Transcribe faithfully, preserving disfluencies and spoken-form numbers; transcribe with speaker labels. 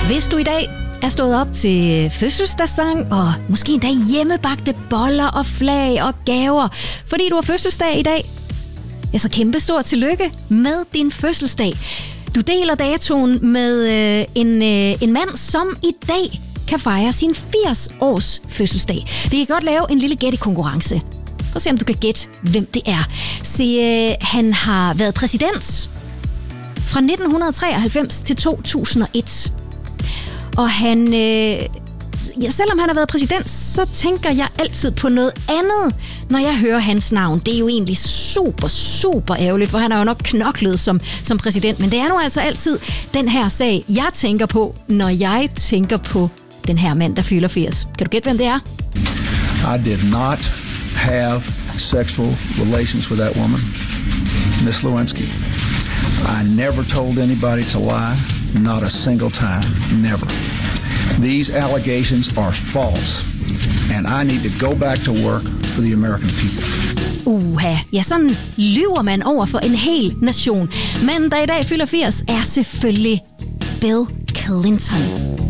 Speaker 1: Hvis du i dag er stået op til fødselsdagssang og måske endda hjemmebagte boller og flag og gaver, fordi du har fødselsdag i dag, ja, så kæmpe stort tillykke med din fødselsdag. Du deler datoen med øh, en, øh, en mand, som i dag kan fejre sin firs års fødselsdag. Vi kan godt lave en lille gættekonkurrence. Prøv at se, om du kan gætte, hvem det er. Se, øh, han har været præsident fra nitten treoghalvfems til to tusind og et. Og han, øh, ja, selvom han har været præsident, så tænker jeg altid på noget andet, når jeg hører hans navn. Det er jo egentlig super, super ærgerligt, for han har jo nok knoklet som, som præsident. Men det er nu altså altid den her sag, jeg tænker på, når jeg tænker på den her mand, der fylder firs. Kan du gætte, hvem det er?
Speaker 2: I did not have sexual relations with that woman, Miss Lewinsky. I never told anybody to lie. Not a single time. Never. These allegations are false. And I need to go back to work for the American people.
Speaker 1: Uha, ja, sådan lyver man over for en hel nation. Manden, der i dag fylder firs, er selvfølgelig Bill Clinton.